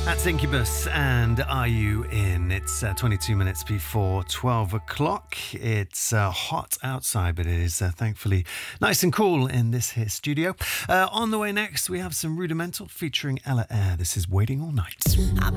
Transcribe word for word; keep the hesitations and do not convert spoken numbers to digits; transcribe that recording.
That's Incubus and Are You In? It's uh, twenty-two minutes before twelve o'clock. It's uh, hot outside, but it is uh, thankfully nice and cool in this here studio. Uh, on the way next, we have some Rudimental featuring Ella Eyre. This is Waiting All Night.